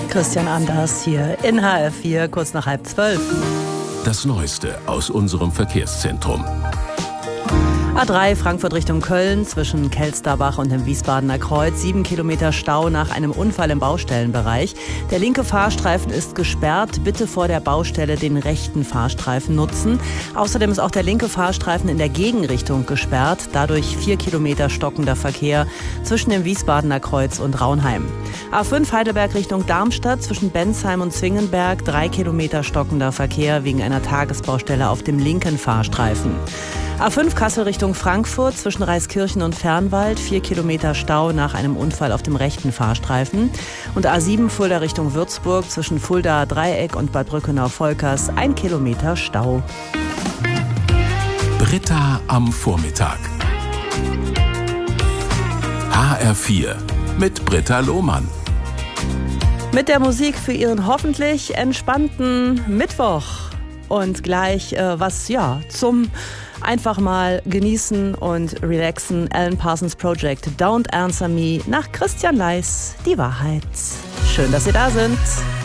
Christian Anders hier in HR4, kurz nach 11:30. Das Neueste aus unserem Verkehrszentrum. A3 Frankfurt Richtung Köln zwischen Kelsterbach und dem Wiesbadener Kreuz. 7 Kilometer Stau nach einem Unfall im Baustellenbereich. Der linke Fahrstreifen ist gesperrt. Bitte vor der Baustelle den rechten Fahrstreifen nutzen. Außerdem ist auch der linke Fahrstreifen in der Gegenrichtung gesperrt. Dadurch 4 Kilometer stockender Verkehr zwischen dem Wiesbadener Kreuz und Raunheim. A5 Heidelberg Richtung Darmstadt zwischen Bensheim und Zwingenberg. 3 Kilometer stockender Verkehr wegen einer Tagesbaustelle auf dem linken Fahrstreifen. A5 Kassel Richtung Frankfurt zwischen Reiskirchen und Fernwald. 4 Kilometer Stau nach einem Unfall auf dem rechten Fahrstreifen. Und A7 Fulda Richtung Würzburg zwischen Fulda Dreieck und Bad Brückenau-Volkers. 1 Kilometer Stau. Britta am Vormittag. HR4 mit Britta Lohmann. Mit der Musik für Ihren hoffentlich entspannten Mittwoch. Und gleich zum einfach mal genießen und relaxen. Alan Parsons Project Don't Answer Me nach Christian Leis. Die Wahrheit. Schön, dass Sie da sind.